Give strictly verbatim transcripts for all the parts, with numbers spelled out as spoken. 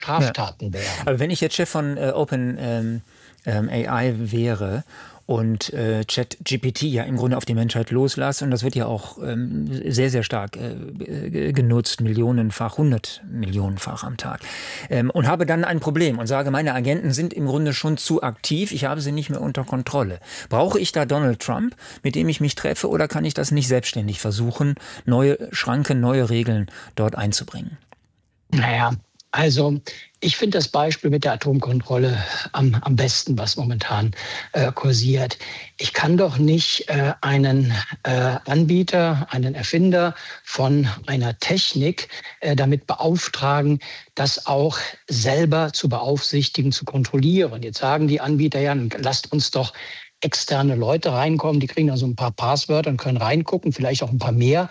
Straftaten wären. Aber wenn ich jetzt Chef von äh, Open ähm, ähm, A I wäre und äh, ChatGPT ja im Grunde auf die Menschheit loslasse, und das wird ja auch ähm, sehr, sehr stark äh, genutzt, millionenfach, hundert Millionenfach am Tag, ähm, und habe dann ein Problem und sage, meine Agenten sind im Grunde schon zu aktiv, ich habe sie nicht mehr unter Kontrolle. Brauche ich da Donald Trump, mit dem ich mich treffe, oder kann ich das nicht selbstständig versuchen, neue Schranken, neue Regeln dort einzubringen? Naja, also ich finde das Beispiel mit der Atomkontrolle am, am besten, was momentan äh, kursiert. Ich kann doch nicht äh, einen äh, Anbieter, einen Erfinder von einer Technik äh, damit beauftragen, das auch selber zu beaufsichtigen, zu kontrollieren. Jetzt sagen die Anbieter, ja, lasst uns doch externe Leute reinkommen, die kriegen dann so ein paar Passwörter und können reingucken, vielleicht auch ein paar mehr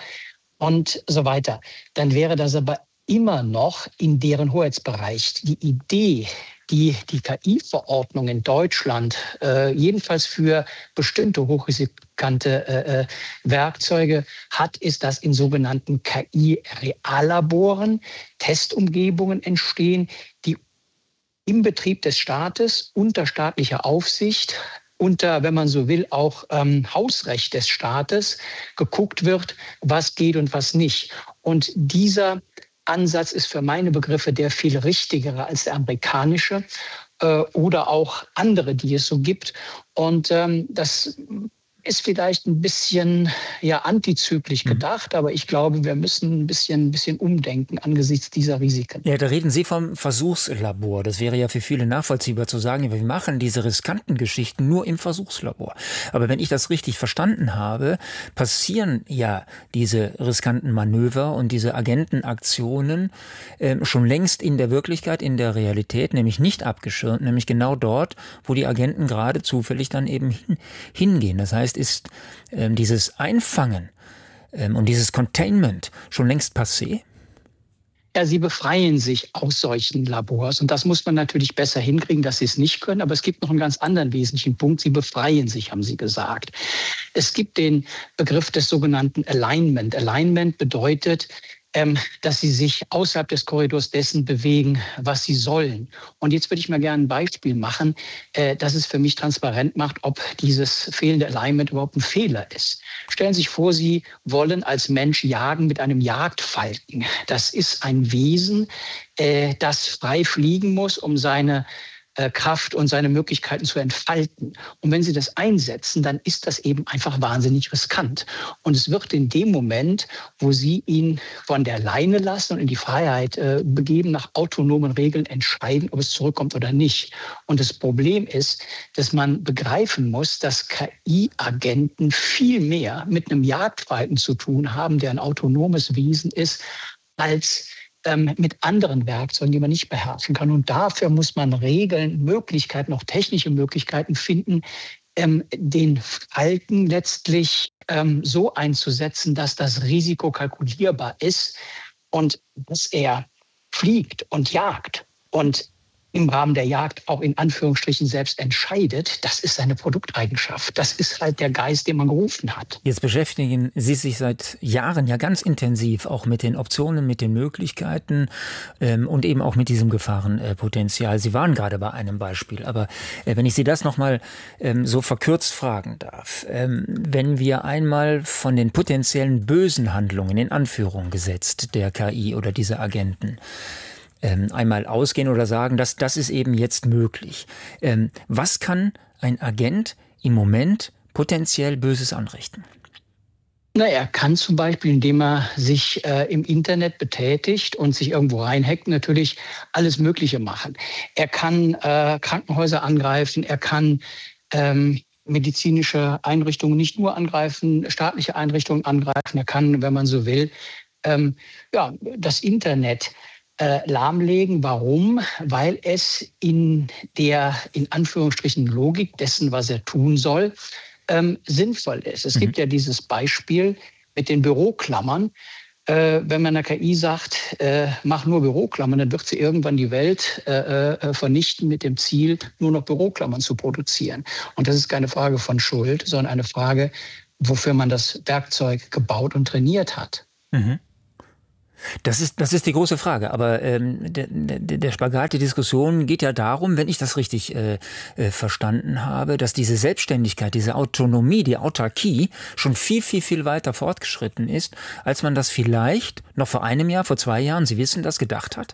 und so weiter. Dann wäre das aber immer noch in deren Hoheitsbereich. Die Idee, die die K I-Verordnung in Deutschland äh, jedenfalls für bestimmte hochriskante äh, Werkzeuge hat, ist, dass in sogenannten K I-Reallaboren Testumgebungen entstehen, die im Betrieb des Staates unter staatlicher Aufsicht, unter, wenn man so will, auch ähm, Hausrecht des Staates geguckt wird, was geht und was nicht. Und dieser Ansatz ist für meine Begriffe der viel richtigere als der amerikanische äh, oder auch andere, die es so gibt. Und ähm, das ist vielleicht ein bisschen ja, antizyklisch gedacht, aber ich glaube, wir müssen ein bisschen, ein bisschen umdenken angesichts dieser Risiken. Ja, da reden Sie vom Versuchslabor. Das wäre ja für viele nachvollziehbar zu sagen, wir machen diese riskanten Geschichten nur im Versuchslabor. Aber wenn ich das richtig verstanden habe, passieren ja diese riskanten Manöver und diese Agentenaktionen äh, schon längst in der Wirklichkeit, in der Realität, nämlich nicht abgeschirmt, nämlich genau dort, wo die Agenten gerade zufällig dann eben hin, hingehen. Das heißt, ist ähm, dieses Einfangen ähm, und dieses Containment schon längst passé? Ja, sie befreien sich aus solchen Labors. Und das muss man natürlich besser hinkriegen, dass sie es nicht können. Aber es gibt noch einen ganz anderen wesentlichen Punkt. Sie befreien sich, haben Sie gesagt. Es gibt den Begriff des sogenannten Alignment. Alignment bedeutet, ähm, dass sie sich außerhalb des Korridors dessen bewegen, was sie sollen. Und jetzt würde ich mal gerne ein Beispiel machen, äh, dass es für mich transparent macht, ob dieses fehlende Alignment überhaupt ein Fehler ist. Stellen Sie sich vor, Sie wollen als Mensch jagen mit einem Jagdfalken. Das ist ein Wesen, äh, das frei fliegen muss, um seine Kraft und seine Möglichkeiten zu entfalten. Und wenn Sie das einsetzen, dann ist das eben einfach wahnsinnig riskant. Und es wird in dem Moment, wo Sie ihn von der Leine lassen und in die Freiheit äh, begeben, nach autonomen Regeln entscheiden, ob es zurückkommt oder nicht. Und das Problem ist, dass man begreifen muss, dass K I-Agenten viel mehr mit einem Jagdfalken zu tun haben, der ein autonomes Wesen ist, als mit anderen Werkzeugen, die man nicht beherrschen kann. Und dafür muss man Regeln, Möglichkeiten, auch technische Möglichkeiten finden, ähm, den Falken letztlich ähm, so einzusetzen, dass das Risiko kalkulierbar ist und dass er fliegt und jagt und im Rahmen der Jagd auch in Anführungsstrichen selbst entscheidet, das ist seine Produkteigenschaft. Das ist halt der Geist, den man gerufen hat. Jetzt beschäftigen Sie sich seit Jahren ja ganz intensiv auch mit den Optionen, mit den Möglichkeiten ähm, und eben auch mit diesem Gefahrenpotenzial. Sie waren gerade bei einem Beispiel, aber äh, wenn ich Sie das nochmal ähm, so verkürzt fragen darf, ähm, wenn wir einmal von den potenziellen bösen Handlungen in Anführung gesetzt der K I oder dieser Agenten Ähm, einmal ausgehen oder sagen, dass das ist eben jetzt möglich. Ähm, was kann ein Agent im Moment potenziell Böses anrichten? Na, er kann zum Beispiel, indem er sich äh, im Internet betätigt und sich irgendwo reinhackt, natürlich alles Mögliche machen. Er kann äh, Krankenhäuser angreifen, er kann ähm, medizinische Einrichtungen nicht nur angreifen, staatliche Einrichtungen angreifen. Er kann, wenn man so will, ähm, ja, das Internet Äh, lahmlegen. Warum? Weil es in der, in Anführungsstrichen, Logik dessen, was er tun soll, ähm, sinnvoll ist. Es mhm. gibt ja dieses Beispiel mit den Büroklammern. Äh, wenn man der K I sagt, äh, mach nur Büroklammern, dann wird sie irgendwann die Welt äh, äh, vernichten mit dem Ziel, nur noch Büroklammern zu produzieren. Und das ist keine Frage von Schuld, sondern eine Frage, wofür man das Werkzeug gebaut und trainiert hat. Mhm. Das ist, das ist die große Frage. Aber ähm, der, der, der Spagat der Diskussion geht ja darum, wenn ich das richtig äh, äh, verstanden habe, dass diese Selbstständigkeit, diese Autonomie, die Autarkie schon viel, viel, viel weiter fortgeschritten ist, als man das vielleicht noch vor einem Jahr, vor zwei Jahren, Sie wissen das, gedacht hat?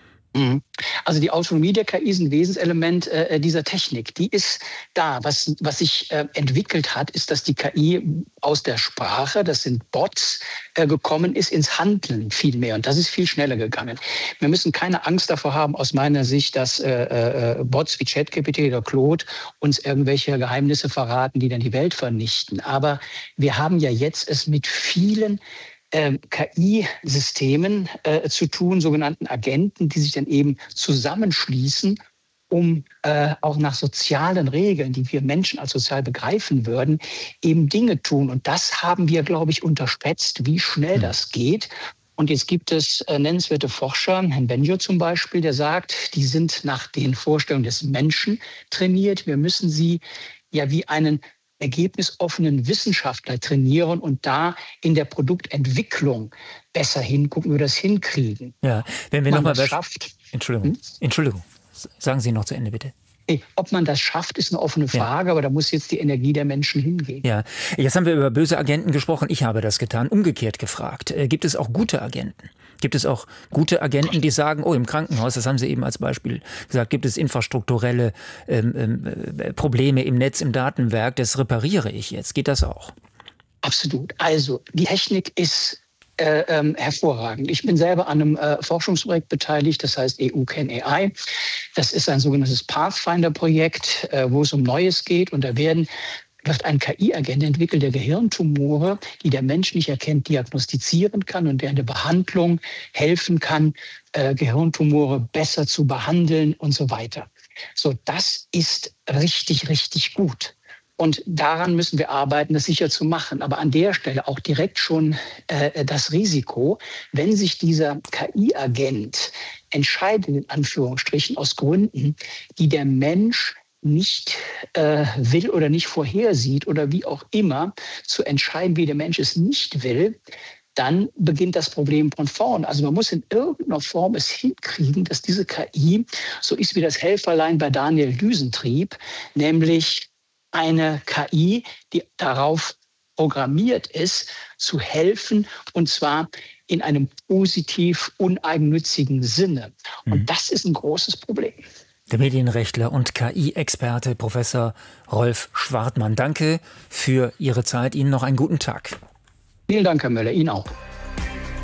Also die Autonomie der K I ist ein Wesenselement äh, dieser Technik. Die ist da. Was, was sich äh, entwickelt hat, ist, dass die K I aus der Sprache, das sind Bots, äh, gekommen ist ins Handeln viel mehr. Und das ist viel schneller gegangen. Wir müssen keine Angst davor haben, aus meiner Sicht, dass äh, äh, Bots wie ChatGPT oder Claude uns irgendwelche Geheimnisse verraten, die dann die Welt vernichten. Aber wir haben ja jetzt es mit vielen K I-Systemen äh, zu tun, sogenannten Agenten, die sich dann eben zusammenschließen, um äh, auch nach sozialen Regeln, die wir Menschen als sozial begreifen würden, eben Dinge tun. Und das haben wir, glaube ich, unterschätzt, wie schnell das geht. Und jetzt gibt es äh, nennenswerte Forscher, Herrn Benjo zum Beispiel, der sagt, die sind nach den Vorstellungen des Menschen trainiert. Wir müssen sie ja wie einen ergebnisoffenen Wissenschaftler trainieren und da in der Produktentwicklung besser hingucken, wie wir das hinkriegen. Ja, wenn wir nochmal schafft. Entschuldigung, hm? Entschuldigung. Sagen Sie noch zu Ende, bitte. Ob man das schafft, ist eine offene Frage, ja. Aber da muss jetzt die Energie der Menschen hingehen. Ja, jetzt haben wir über böse Agenten gesprochen. Ich habe das getan. Umgekehrt gefragt. Äh, gibt es auch gute Agenten? Gibt es auch gute Agenten, die sagen, oh, im Krankenhaus, das haben Sie eben als Beispiel gesagt, gibt es infrastrukturelle ähm, äh, Probleme im Netz, im Datenwerk, das repariere ich jetzt. Geht das auch? Absolut. Also die Technik ist Äh, ähm, hervorragend. Ich bin selber an einem äh, Forschungsprojekt beteiligt, das heißt E U Can A I. Das ist ein sogenanntes Pathfinder-Projekt, äh, wo es um Neues geht. Und da werden, wird ein K I-Agent entwickelt, der Gehirntumore, die der Mensch nicht erkennt, diagnostizieren kann und der in der Behandlung helfen kann, äh, Gehirntumore besser zu behandeln und so weiter. So, das ist richtig, richtig gut. Und daran müssen wir arbeiten, das sicher zu machen. Aber an der Stelle auch direkt schon äh, das Risiko, wenn sich dieser K I-Agent entscheidet, in Anführungsstrichen, aus Gründen, die der Mensch nicht äh, will oder nicht vorhersieht oder wie auch immer, zu entscheiden, wie der Mensch es nicht will, dann beginnt das Problem von vorn. Also man muss in irgendeiner Form es hinkriegen, dass diese K I so ist wie das Helferlein bei Daniel Düsentrieb, nämlich eine K I, die darauf programmiert ist, zu helfen, und zwar in einem positiv uneigennützigen Sinne. Und mhm. das ist ein großes Problem. Der Medienrechtler und K I-Experte Professor Rolf Schwartmann. Danke für Ihre Zeit. Ihnen noch einen guten Tag. Vielen Dank, Herr Möller. Ihnen auch.